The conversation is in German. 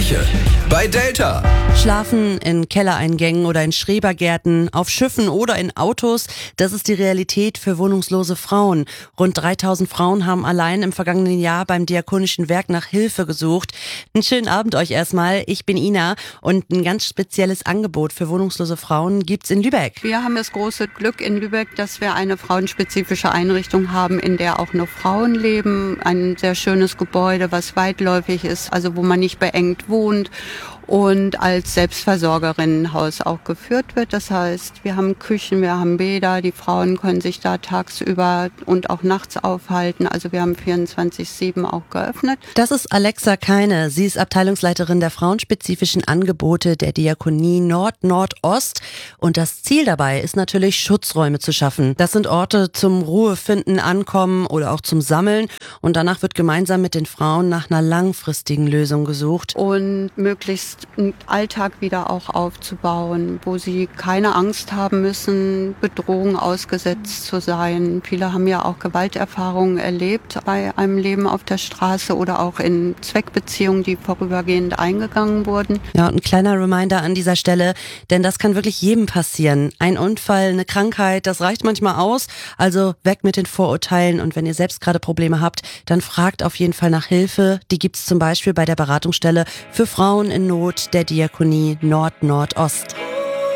Kirche bei Delta. Schlafen in Kellereingängen oder in Schrebergärten, auf Schiffen oder in Autos, das ist die Realität für wohnungslose Frauen. Rund 3000 Frauen haben allein im vergangenen Jahr beim Diakonischen Werk nach Hilfe gesucht. Einen schönen Abend euch erstmal. Ich bin Ina und ein ganz spezielles Angebot für wohnungslose Frauen gibt's in Lübeck. Wir haben das große Glück in Lübeck, dass wir eine frauenspezifische Einrichtung haben, in der auch nur Frauen leben. Ein sehr schönes Gebäude, was weitläufig ist, also wo man nicht beengt wohnt und als Selbstversorgerinnenhaus auch geführt wird. Das heißt, wir haben Küchen, wir haben Bäder, die Frauen können sich da tagsüber und auch nachts aufhalten. Also wir haben 24/7 auch geöffnet. Das ist Alexa Keine. Sie ist Abteilungsleiterin der frauenspezifischen Angebote der Diakonie Nord-Nordost. Und das Ziel dabei ist natürlich, Schutzräume zu schaffen. Das sind Orte zum Ruhefinden, Ankommen oder auch zum Sammeln. Und danach wird gemeinsam mit den Frauen nach einer langfristigen Lösung gesucht. Und möglichst einen Alltag wieder auch aufzubauen, wo sie keine Angst haben müssen, Bedrohung ausgesetzt zu sein. Viele haben ja auch Gewalterfahrungen erlebt bei einem Leben auf der Straße oder auch in Zweckbeziehungen, die vorübergehend eingegangen wurden. Ja, und ein kleiner Reminder an dieser Stelle, denn das kann wirklich jedem passieren. Ein Unfall, eine Krankheit, das reicht manchmal aus. Also weg mit den Vorurteilen und wenn ihr selbst gerade Probleme habt, dann fragt auf jeden Fall nach Hilfe. Die gibt's zum Beispiel bei der Beratungsstelle für Frauen in Not der Diakonie Nord-Nordost.